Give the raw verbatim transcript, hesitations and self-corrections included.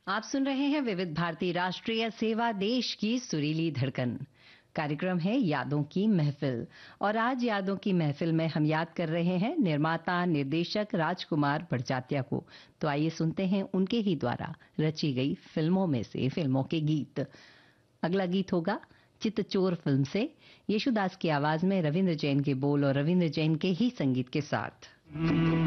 आप सुन रहे हैं विविध भारती राष्ट्रीय सेवा, देश की सुरीली धड़कन। कार्यक्रम है यादों की महफिल और आज यादों की महफिल में हम याद कर रहे हैं निर्माता निर्देशक राजकुमार बड़जात्या को। तो आइए सुनते हैं उनके ही द्वारा रची गई फिल्मों में से फिल्मों के गीत। अगला गीत होगा चित्तचोर फिल्म से, येशुदास की आवाज में रविंद्र जैन के बोल और रविंद्र जैन के ही संगीत के साथ।